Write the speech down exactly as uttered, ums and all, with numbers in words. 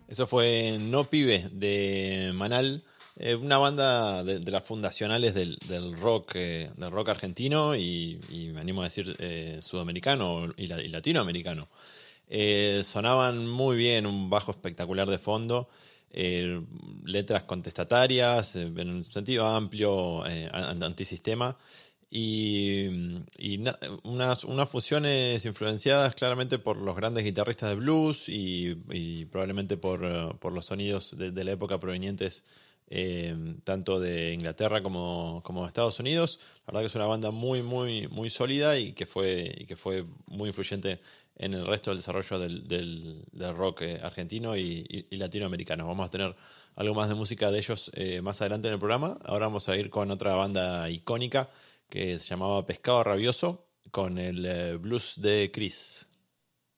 Eso fue No Pibe de Manal, eh, una banda de, de las fundacionales del, del rock eh, del rock argentino y, y me animo a decir eh, sudamericano y, la- y latinoamericano. Eh, sonaban muy bien, un bajo espectacular de fondo, eh, letras contestatarias, eh, en un sentido amplio, eh, an- antisistema. Y, y na- unas, unas fusiones influenciadas claramente por los grandes guitarristas de blues y, y probablemente por, eh, por los sonidos de, de la época provenientes eh, tanto de Inglaterra como, como de Estados Unidos. La verdad que es una banda muy, muy, muy sólida y que fue, y que fue muy influyente en el resto del desarrollo del, del- del rock eh, argentino y, y- y latinoamericano. Vamos a tener algo más de música de ellos eh, más adelante en el programa. Ahora vamos a ir con otra banda icónica que se llamaba Pescado Rabioso con el eh, blues de Chris.